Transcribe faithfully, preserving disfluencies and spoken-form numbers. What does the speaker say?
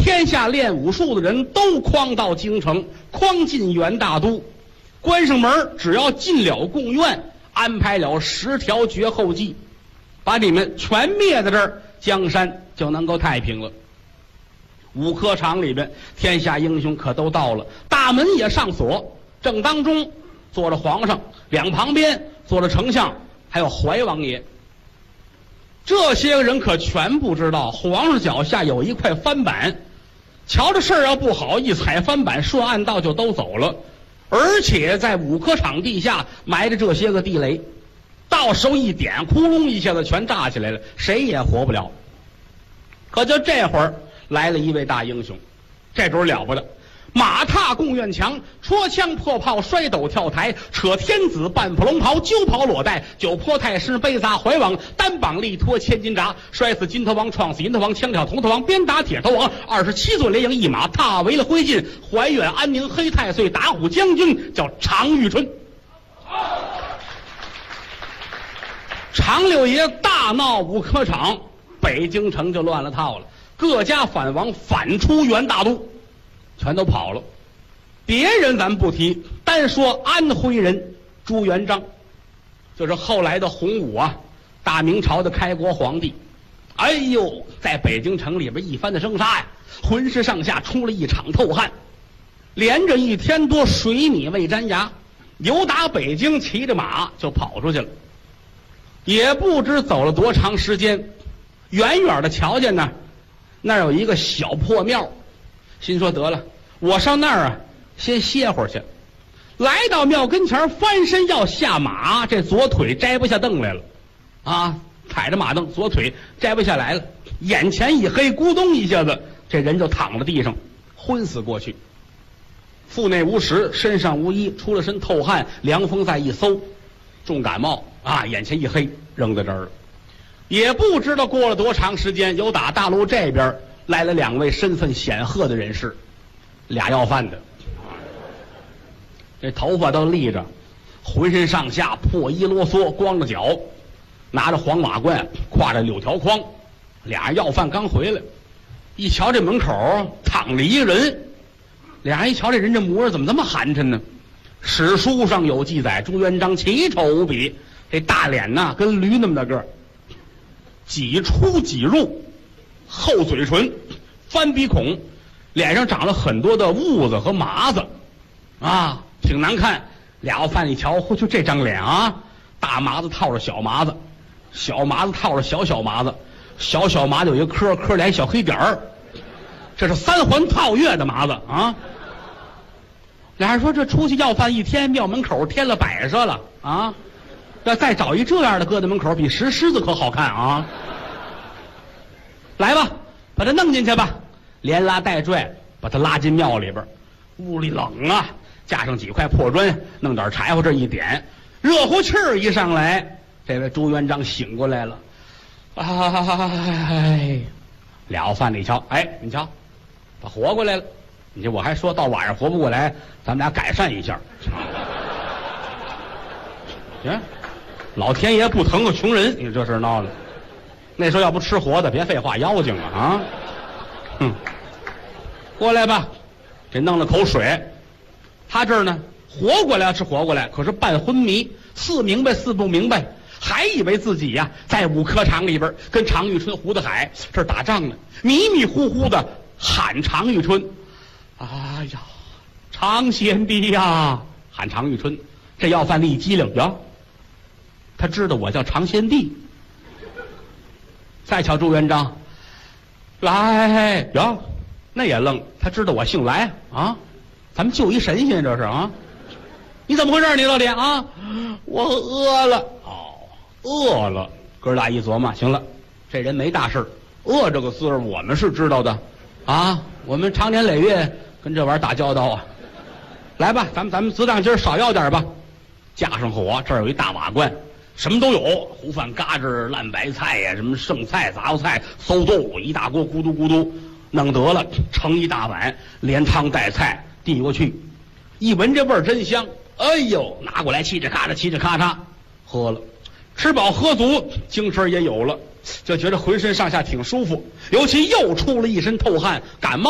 天下练武术的人都诓到京城，诓进元大都，关上门，只要进了贡院，安排了十条绝后计，把你们全灭在这儿，江山就能够太平了。武科场里边，天下英雄可都到了，大门也上锁，正当中坐着皇上，两旁边坐着丞相，还有怀王爷。这些个人可全不知道，皇上脚下有一块翻板，瞧着事儿要不好，一踩翻板，顺暗道就都走了。而且在武科场地下埋着这些个地雷，到时候一点，窟窿一下子全炸起来了，谁也活不了。可就这会儿来了一位大英雄，这准了不得，马踏贡院墙，戳枪破炮，摔斗跳台，扯天子半破龙袍，揪袍裸带，九坡太师背砸怀王，单膀力托千斤闸，摔死金头王，撞死银头王，枪挑铜头王，鞭打铁头王，二十七座连营一马踏为了灰烬，怀远安宁黑太岁打虎将军叫常遇春。常六爷大闹武科场，北京城就乱了套了，各家反王反出元大都，全都跑了。别人咱不提，单说安徽人朱元璋，就是后来的洪武啊，大明朝的开国皇帝。哎呦，在北京城里边一番的生杀呀，浑身上下出了一场透汗，连着一天多水米未沾牙，由打北京骑着马就跑出去了，也不知走了多长时间，远远的瞧见呢，那儿有一个小破庙，心说得了，我上那儿啊先歇会儿去。来到庙跟前，翻身要下马，这左腿摘不下凳来了啊，踩着马凳，左腿摘不下来了，眼前一黑，咕咚一下子，这人就躺在地上昏死过去。腹内无食，身上无衣，出了身透汗，凉风再一搜，重感冒啊，眼前一黑，扔在这儿了。也不知道过了多长时间，由打大陆这边来了两位身份显赫的人士，俩要饭的，这头发都立着，浑身上下破衣啰嗦，光着脚，拿着黄马褂，挎着柳条筐，俩人要饭刚回来，一瞧这门口躺着一个人，俩人一瞧这人这模样怎么这么寒碜呢？史书上有记载，朱元璋奇丑无比，这大脸呐跟驴那么大个儿，几出几入，厚嘴唇，翻鼻孔，脸上长了很多的痦子和麻子啊，挺难看。俩要饭一瞧，嚯，就这张脸啊，大麻子套着小麻子，小麻子套着小小麻子，小小麻子有一个颗，颗俩小黑点儿，这是三环套月的麻子啊。俩人说这出去要饭一天，庙门口添了摆设了啊，要再找一这样的搁在门口，比石狮子可好看啊。来吧，把他弄进去吧，连拉带拽把他拉进庙里边。屋里冷啊，架上几块破砖，弄点柴火，这一点，热乎气儿一上来，这位朱元璋醒过来了。哎，了饭的一瞧，哎，你瞧，他活过来了。你这我还说到晚上活不过来，咱们俩改善一下。行，老天爷不疼个穷人，你这事闹的。那时候要不吃活的，别废话，妖精了啊！哼，过来吧。这弄了口水，他这儿呢，活过来是活过来，可是半昏迷，似明白似不明白，还以为自己呀、啊、在武科场里边跟常遇春、胡德海这儿打仗呢，迷迷糊糊的喊常遇春。哎呀，常贤弟呀！喊常遇春，这要饭的一机灵呀，他知道我叫常贤弟。再瞧朱元璋，来呀，那也愣，他知道我姓来啊，咱们救一神仙这是啊，你怎么回事？你老弟啊，我饿了。哦，饿了。哥俩一琢磨，行了，这人没大事，饿这个滋味我们是知道的啊，我们长年累月跟这玩意儿打交道啊。来吧，咱们咱们子当今儿少要点吧，架上火，这儿有一大瓦罐，什么都有，糊饭、嘎吱、烂白菜呀，什么剩菜、杂菜、馊豆，一大锅，咕嘟咕嘟弄得了，盛一大碗，连汤带菜递过去，一闻这味儿真香，哎呦，拿过来嘁哧咔嚓，嘁哧咔嚓，喝了，吃饱喝足，精神也有了，就觉得浑身上下挺舒服，尤其又出了一身透汗，感冒